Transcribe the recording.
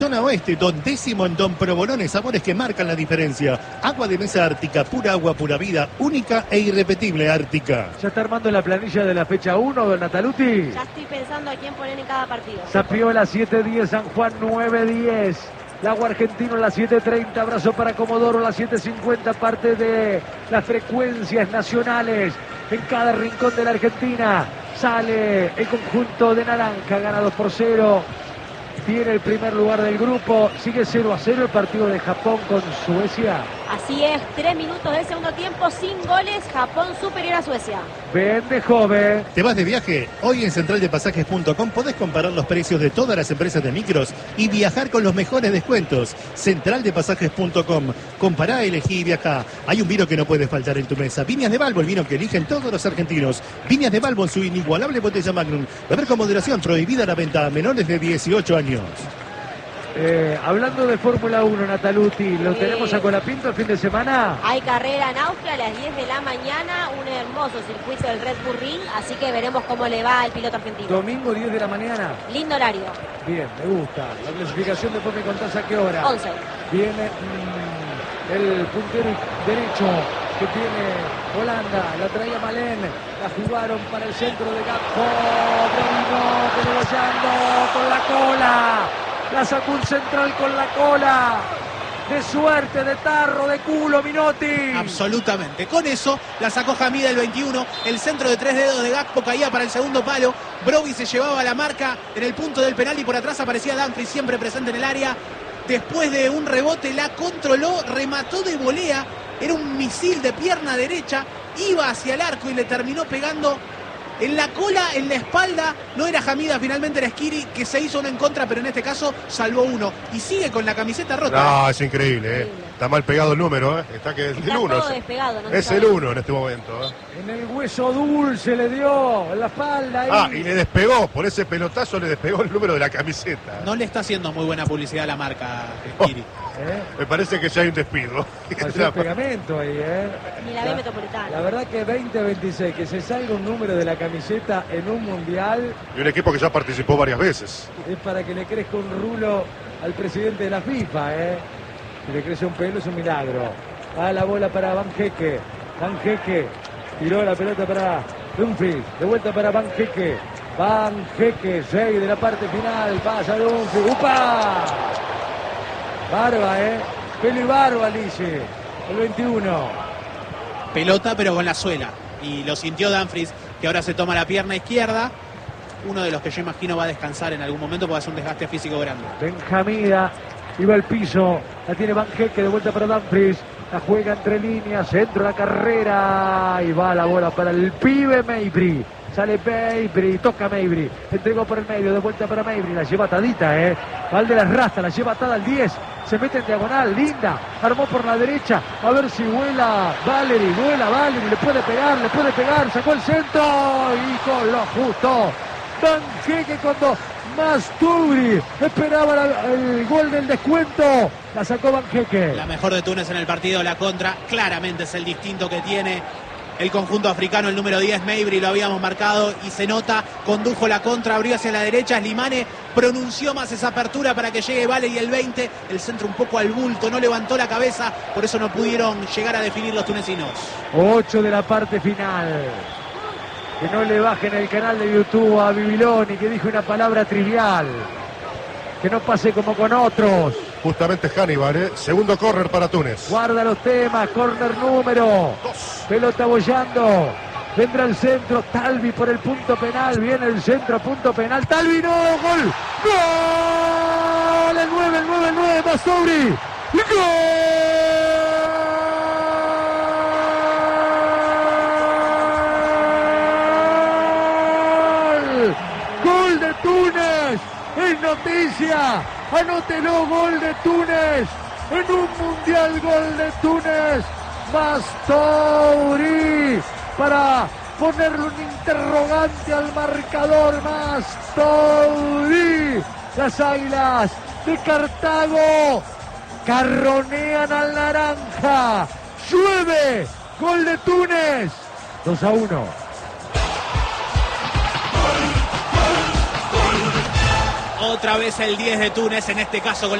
Zona Oeste, Don Décimo en Don Provolones, sabores que marcan la diferencia. Agua de mesa Ártica, pura agua, pura vida, única e irrepetible Ártica. ¿Ya está armando la planilla de la fecha 1, don Nataluti? Ya estoy pensando a quién poner en cada partido. Zapiola 7:10, San Juan 9:10. Lago Argentino a las 7:30, abrazo para Comodoro a las 7:50, parte de las frecuencias nacionales. En cada rincón de la Argentina sale el conjunto de naranja, gana 2-0. Tiene el primer lugar del grupo, sigue 0-0 el partido de Japón con Suecia. Así es, 3 minutos del segundo tiempo, sin goles, Japón superior a Suecia. Vende joven. ¿Te vas de viaje? Hoy en centraldepasajes.com podés comparar los precios de todas las empresas de micros y viajar con los mejores descuentos. Centraldepasajes.com. Compará, elegí y viajá. Hay un vino que no puede faltar en tu mesa. Viñas de Balbo, el vino que eligen todos los argentinos. Viñas de Balbo en su inigualable botella Magnum. Beber con moderación, prohibida la venta a menores de 18 años. Hablando de Fórmula 1, Nataluti, ¿lo tenemos a Colapinto el fin de semana? Hay carrera en Austria a las 10 de la mañana, un hermoso circuito del Red Bull Ring, así que veremos cómo le va al piloto argentino. Domingo 10 de la mañana. Lindo horario. Bien, me gusta. La clasificación después me contás a qué hora. 11. Viene el puntero derecho que tiene Holanda, la traía Malén, la jugaron para el centro de Gakpo, dominó, Peneloyando con la cola. La sacó un central con la cola. De suerte, de tarro, de culo, Minotti. Absolutamente. Con eso la sacó Hamida el 21. El centro de 3 dedos de Gakpo caía para el segundo palo. Brogi se llevaba la marca en el punto del penal y por atrás aparecía Dumfries, siempre presente en el área. Después de un rebote la controló, remató de volea. Era un misil de pierna derecha. Iba hacia el arco y le terminó pegando en la cola, en la espalda. No era Hamida, finalmente era Skiri, que se hizo uno en contra, pero en este caso salvó uno. Y sigue con la camiseta rota. No, es increíble, Está mal pegado el número, Está que es el 1. Todo despegado, ¿no? Es el 1 en este momento, En el hueso dulce le dio, en la espalda. Ahí. Y le despegó, por ese pelotazo le despegó el número de la camiseta. No le está haciendo muy buena publicidad a la marca Skiri. Me parece que ya hay un despido. Pasó el pegamento ahí, Ni la B Metropolitana. La verdad que 20-26, que se salga un número de la camiseta en un mundial. Y un equipo que ya participó varias veces. Es para que le crezca un rulo al presidente de la FIFA, Si le crece un pelo es un milagro. Va la bola para Van Heeke. Van Heeke tiró la pelota para Dumfries. De vuelta para Van Heeke. Van Heeke, 6 de la parte final. Pasa Dumfries. ¡Upa! Barba, pelo y barba, dice el 21. Pelota, pero con la suela. Y lo sintió Dumfries, que ahora se toma la pierna izquierda. Uno de los que yo imagino va a descansar en algún momento porque va a ser un desgaste físico grande. Benjamida iba al piso. La tiene Van Heeke, de vuelta para Dumfries. La juega entre líneas, centro la carrera. Y va la bola para el pibe Mejbri. Sale Mejbri, toca Mejbri. Entregó por el medio, de vuelta para Mejbri. La lleva atadita, Valde las rastas, la lleva atada al 10. Se mete en diagonal, linda. Armó por la derecha. A ver si vuela Valeri. Vuela Valeri, le puede pegar. Sacó el centro. Y con lo justo. Van Heeke cuando Masturi esperaba el gol del descuento. La sacó Van Heeke. La mejor de Túnez en el partido, la contra. Claramente es el distinto que tiene el conjunto africano, el número 10, Mejbri, lo habíamos marcado y se nota, condujo la contra, abrió hacia la derecha, Slimane pronunció más esa apertura para que llegue Valeri el 20, el centro un poco al bulto, no levantó la cabeza, por eso no pudieron llegar a definir los tunecinos. 8 de la parte final. Que no le bajen el canal de YouTube a Bibiloni, que dijo una palabra trivial. Que no pase como con otros. Justamente Hannibal, segundo córner para Túnez. Guarda los temas, córner número 2. Pelota bollando. Vendrá el centro, Talvi por el punto penal. Viene el centro, punto penal. Talvi, no, gol. ¡Gol! El 9, Mastouri. ¡Gol! ¡Gol de Túnez! ¡Es noticia! Anótelo, gol de Túnez. En un mundial, gol de Túnez. Mastouri. Para ponerle un interrogante al marcador. Mastouri. Las Águilas de Cartago carronean al naranja. Llueve. Gol de Túnez. 2-1. Otra vez el 10 de Túnez, en este caso con